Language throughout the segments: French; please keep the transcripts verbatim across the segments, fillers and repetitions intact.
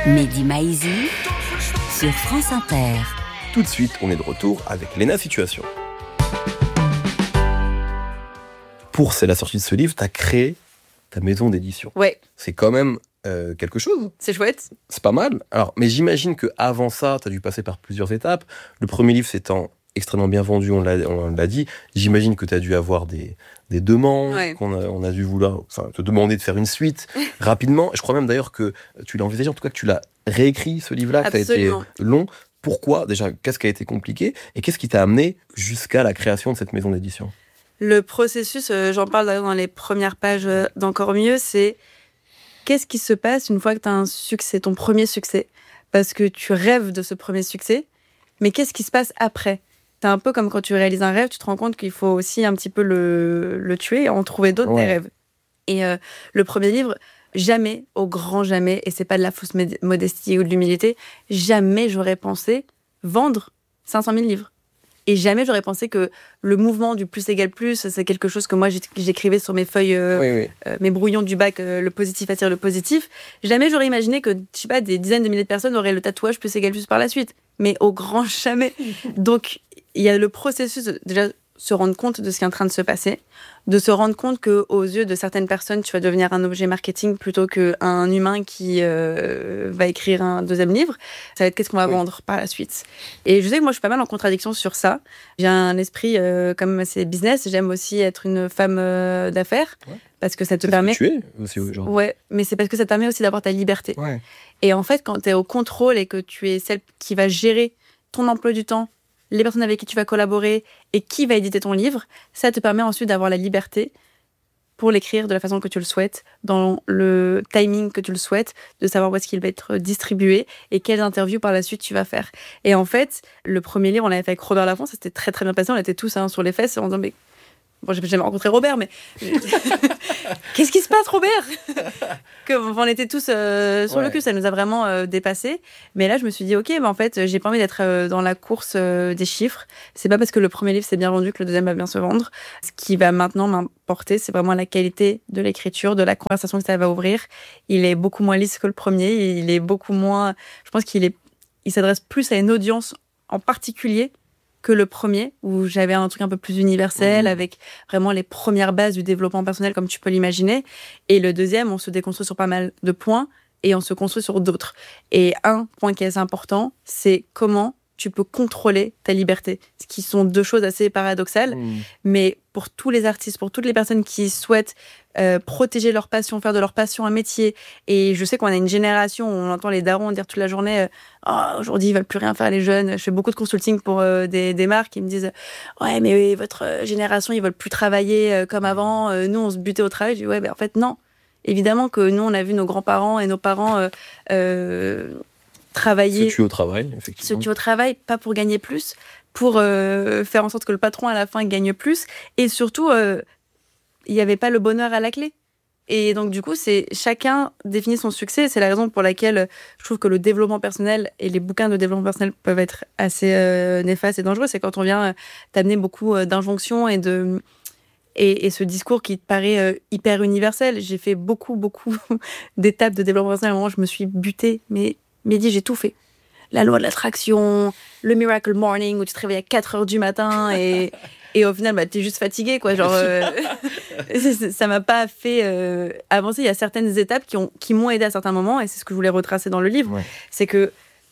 Mehdi Maizi sur France Inter. Tout de suite, on est de retour avec Léna Situation. Pour c'est la sortie de ce livre, tu as créé ta maison d'édition. Ouais. C'est quand même euh, quelque chose. C'est chouette. C'est pas mal. Alors, mais j'imagine qu'avant ça, tu as dû passer par plusieurs étapes. Le premier livre s'étant extrêmement bien vendu, on l'a, on l'a dit. J'imagine que tu as dû avoir des, des demandes, ouais. qu'on a, on a dû vouloir enfin, te demander de faire une suite rapidement. Je crois même d'ailleurs que tu l'as envisagé, en tout cas que tu l'as réécrit, ce livre-là, que ça a été long. Pourquoi ? Déjà, qu'est-ce qui a été compliqué ? Et qu'est-ce qui t'a amené jusqu'à la création de cette maison d'édition ? Le processus, euh, j'en parle d'ailleurs dans les premières pages euh, d'Encore mieux, c'est qu'est-ce qui se passe une fois que tu as un succès, ton premier succès ? Parce que tu rêves de ce premier succès, mais qu'est-ce qui se passe après ? C'est un peu comme quand tu réalises un rêve, tu te rends compte qu'il faut aussi un petit peu le, le tuer et en trouver d'autres, ouais. Des rêves. Et euh, le premier livre, jamais, au grand jamais, et c'est pas de la fausse modestie ou de l'humilité, jamais j'aurais pensé vendre cinq cent mille livres. Et jamais j'aurais pensé que le mouvement du plus égale plus, c'est quelque chose que moi j'écrivais sur mes feuilles, euh, oui, oui. Euh, mes brouillons du bac, euh, le positif attire le positif. Jamais j'aurais imaginé que, je sais pas, des dizaines de milliers de personnes auraient le tatouage plus égale plus par la suite. Mais au grand jamais. Donc, il y a le processus de déjà se rendre compte de ce qui est en train de se passer, de se rendre compte qu'aux yeux de certaines personnes, tu vas devenir un objet marketing plutôt qu'un humain qui euh, va écrire un deuxième livre. Ça va être qu'est-ce qu'on va oui. vendre par la suite. Et je sais que moi, je suis pas mal en contradiction sur ça. J'ai un esprit euh, quand même assez business. J'aime aussi être une femme euh, d'affaires. Ouais. Parce que ça te c'est permet... Ce que tu es aussi aujourd'hui. Ouais, mais c'est parce que ça te permet aussi d'avoir ta liberté. Ouais. Et en fait, quand tu es au contrôle et que tu es celle qui va gérer ton emploi du temps, les personnes avec qui tu vas collaborer et qui va éditer ton livre, ça te permet ensuite d'avoir la liberté pour l'écrire de la façon que tu le souhaites, dans le timing que tu le souhaites, de savoir où est-ce qu'il va être distribué et quelles interviews par la suite tu vas faire. Et en fait, le premier livre, on l'avait fait avec Robert Laffont, ça s'était très très bien passé, on était tous hein, sur les fesses en disant mais... Bon, j'ai jamais rencontré Robert, mais qu'est-ce qui se passe, Robert ? que, On était tous euh, sur ouais. le cul, ça nous a vraiment euh, dépassés. Mais là, je me suis dit, ok, bah, en fait, j'ai pas envie d'être euh, dans la course euh, des chiffres. C'est pas parce que le premier livre s'est bien vendu que le deuxième va bien se vendre. Ce qui va maintenant m'importer, c'est vraiment la qualité de l'écriture, de la conversation que ça va ouvrir. Il est beaucoup moins lisse que le premier. Il est beaucoup moins. Je pense qu'il est, il s'adresse plus à une audience en particulier que le premier, où j'avais un truc un peu plus universel, mmh. avec vraiment les premières bases du développement personnel, comme tu peux l'imaginer. Et le deuxième, on se déconstruit sur pas mal de points, et on se construit sur d'autres. Et un point qui est assez important, c'est comment tu peux contrôler ta liberté. Ce qui sont deux choses assez paradoxales, mmh. mais pour tous les artistes, pour toutes les personnes qui souhaitent euh, protéger leur passion, faire de leur passion un métier, et je sais qu'on a une génération où on entend les darons dire toute la journée euh, « Oh, aujourd'hui, ils veulent plus rien faire, les jeunes ». Je fais beaucoup de consulting pour euh, des, des marques qui me disent « Ouais, mais oui, votre génération, ils veulent plus travailler euh, comme avant. Euh, nous, on se butait au travail. » Je dis « Ouais, ben en fait, non. » Évidemment que nous, on a vu nos grands-parents et nos parents... Euh, euh, travailler, se tuer au travail, effectivement. Se tuer au travail, pas pour gagner plus, pour euh, faire en sorte que le patron, à la fin, gagne plus. Et surtout, il euh, n'y avait pas le bonheur à la clé. Et donc, du coup, c'est chacun définit son succès. C'est la raison pour laquelle je trouve que le développement personnel et les bouquins de développement personnel peuvent être assez euh, néfastes et dangereux. C'est quand on vient euh, t'amener beaucoup euh, d'injonctions et de... Et, et ce discours qui te paraît euh, hyper universel. J'ai fait beaucoup, beaucoup d'étapes de développement personnel. À un moment, je me suis butée, mais... Mehdi, j'ai tout fait. La loi de l'attraction, le Miracle Morning, où tu te réveilles à quatre heures du matin et, et au final, bah, t'es juste fatigué, quoi. Genre, euh, ça m'a pas fait euh, avancer. Il y a certaines étapes qui, ont, qui m'ont aidé à certains moments, et c'est ce que je voulais retracer dans le livre. Ouais. C'est que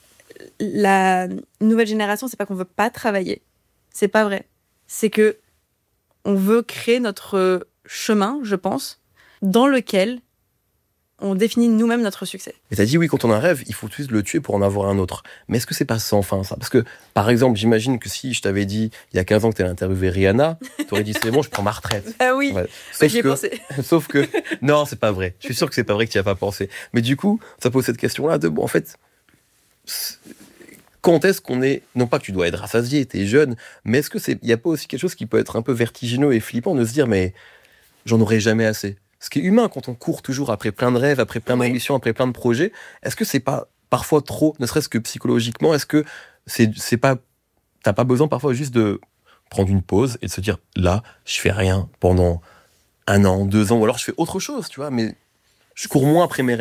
la nouvelle génération, c'est pas qu'on veut pas travailler. C'est pas vrai. C'est que on veut créer notre chemin, je pense, dans lequel on définit nous-mêmes notre succès. Et t'as dit, oui, quand on a un rêve, il faut tout de suite le tuer pour en avoir un autre. Mais est-ce que c'est pas sans fin, ça ? Parce que, par exemple, j'imagine que si je t'avais dit, il y a quinze ans que t'allais interviewer Rihanna, t'aurais dit, c'est bon, je prends ma retraite. Ah oui, ouais. Sauf j'y ai que, pensé. Sauf que, non, c'est pas vrai. Je suis sûr que c'est pas vrai que t'y as pas pensé. Mais du coup, ça pose cette question-là de, bon, en fait, quand est-ce qu'on est... Non pas que tu dois être rassasié, t'es jeune, mais est-ce que c'est... Il y a pas aussi quelque chose qui peut être un peu vertigineux et flippant de se dire, mais j'en aurai jamais assez ? Ce qui est humain quand on court toujours après plein de rêves, après plein d'ambitions, après plein de projets. Est-ce que c'est pas parfois trop, ne serait-ce que psychologiquement, est-ce que c'est, c'est pas, t'as pas besoin parfois juste de prendre une pause et de se dire, là, je fais rien pendant un an, deux ans, ou alors je fais autre chose, tu vois, mais je cours moins après mes rêves.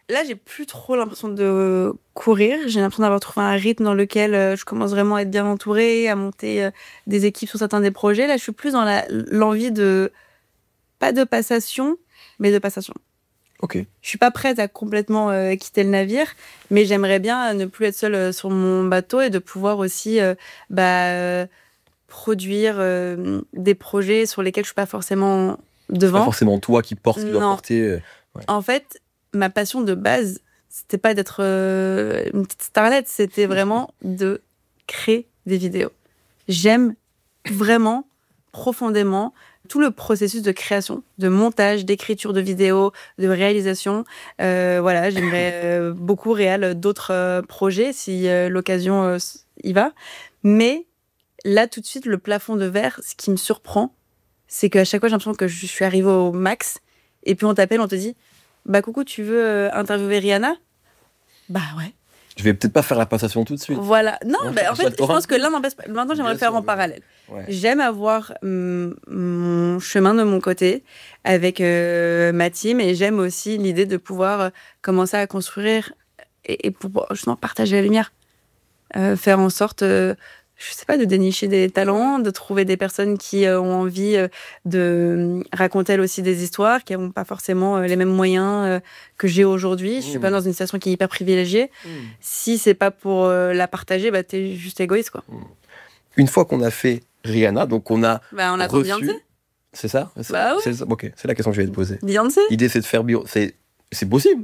là, j'ai plus trop l'impression de courir. J'ai l'impression d'avoir trouvé un rythme dans lequel euh, je commence vraiment à être bien entourée, à monter euh, des équipes sur certains des projets. Là, je suis plus dans la, l'envie de, pas de passation, mais de passation. Ok. Je suis pas prête à complètement euh, quitter le navire, mais j'aimerais bien ne plus être seule euh, sur mon bateau et de pouvoir aussi euh, bah, euh, produire euh, des projets sur lesquels je suis pas forcément devant. Pas forcément toi qui portes, qui dois Non. porter. euh, ouais. En fait, ma passion de base, c'était pas d'être euh, une petite starlette, c'était vraiment de créer des vidéos. J'aime vraiment profondément tout le processus de création, de montage, d'écriture de vidéos, de réalisation. Euh, voilà, j'aimerais euh, beaucoup réal d'autres euh, projets si euh, l'occasion euh, y va. Mais là, tout de suite, le plafond de verre, ce qui me surprend, c'est qu'à chaque fois, j'ai l'impression que je suis arrivée au max. Et puis on t'appelle, on te dit bah coucou, tu veux euh, interviewer Rihanna? Bah ouais. Je vais peut-être pas faire la passation tout de suite. Voilà. Non, Non, bah, je en fait, souhaite je pas. pense que l'un n'empêche pas. Maintenant, j'aimerais Bien le faire sûr, en oui. parallèle. Ouais. J'aime avoir hum, mon chemin de mon côté avec euh, ma team et j'aime aussi l'idée de pouvoir euh, commencer à construire et, et pour justement partager la lumière. Euh, faire en sorte, euh, je sais pas, de dénicher des talents, de trouver des personnes qui euh, ont envie euh, de raconter elles aussi des histoires, qui n'ont pas forcément euh, les mêmes moyens euh, que j'ai aujourd'hui. Je suis Mmh. pas dans une situation qui est hyper privilégiée. Mmh. Si c'est pas pour euh, la partager, bah t'es juste égoïste, quoi. Une fois qu'on a fait Rihanna, donc on a Bah on attend reçu. Beyoncé. C'est ça c'est, Bah oui. c'est ça Ok, c'est la question que je vais te poser. Beyoncé? L'idée, c'est de faire bio. C'est, c'est possible.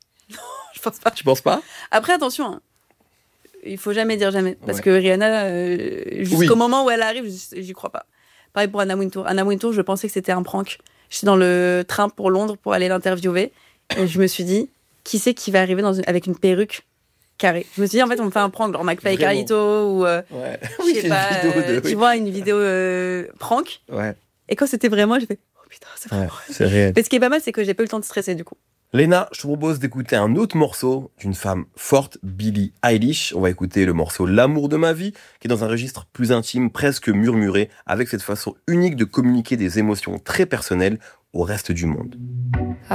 Je pense pas. Tu penses pas? Après, attention, hein. Il faut jamais dire jamais. Parce Ouais. que Rihanna, euh, jusqu'au Oui. moment où elle arrive, j'y j'y crois pas. Pareil pour Anna Wintour. Anna Wintour, je pensais que c'était un prank. J'étais dans le train pour Londres pour aller l'interviewer. Et je me suis dit, qui c'est qui va arriver dans une- avec une perruque carrée? Je me suis dit, en fait, on me fait un prank, genre McFly et Vraiment. Carlito, ou euh, Ouais. je Oui, sais c'est pas, une vidéo de. euh, oui. tu vois, une vidéo euh, prank. Ouais. Et quand c'était vraiment, j'ai fait, oh putain, c'est vrai. Ouais, c'est réel. Mais ce qui est pas mal, c'est que j'ai pas eu le temps de stresser, du coup. Léna, je te propose d'écouter un autre morceau d'une femme forte, Billie Eilish. On va écouter le morceau L'amour de ma vie, qui est dans un registre plus intime, presque murmuré, avec cette façon unique de communiquer des émotions très personnelles au reste du monde.